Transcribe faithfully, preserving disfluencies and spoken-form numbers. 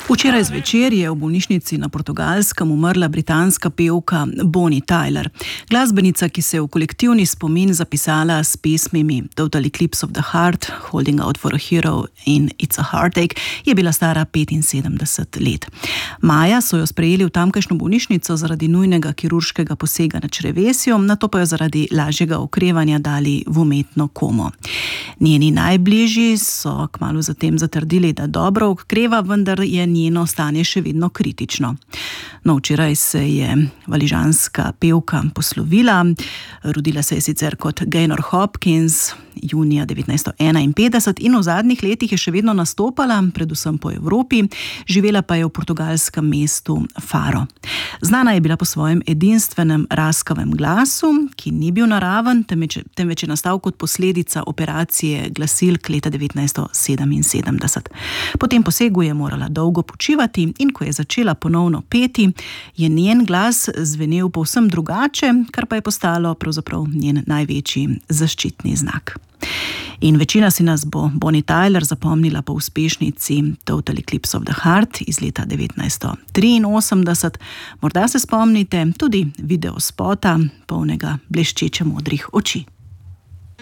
Včeraj zvečer je v bolnišnici na Portugalskem umrla britanska pevka Bonnie Tyler. Glasbenica, ki se je v kolektivni spomin zapisala s pesmimi Total Eclipse of the Heart, Holding Out for a Hero in It's a Heartache, je bila stara petinsedemdeset let. Maja so jo sprejeli v tamkajšnjo bolnišnico zaradi nujnega kirurškega posega na črevesju, nato pa jo zaradi lažjega okrevanja dali v umetno komo. Njeni najbližji so kmalu zatem zatrdili, da dobro okreva, vendar je njeno stanje še vedno kritično. No, včeraj se je valižanska pevka poslovila. Rodila se je sicer kot Gaynor Hopkins junija devetnajststo enainpetdeset in v zadnjih letih je še vedno nastopala, predvsem po Evropi, živela pa je v portugalskem mestu Faro. Znana je bila po svojem edinstvenem raskavem glasu, ki ni bil naraven, temveč, temveč je nastal kot posledica operacije glasilk leta devetnajststo sedeminsedemdeset. Po tem posegu je morala dolgo počivati in ko je začela ponovno peti, je njen glas zvenel povsem drugače, kar pa je postalo pravzaprav njen največji zaščitni znak. In večina si nas bo Bonnie Tyler zapomnila po uspešnici Total Eclipse of the Heart iz leta devetnajststo triinosemdeset. Morda se spomnite tudi videospota polnega bleščeče modrih oči.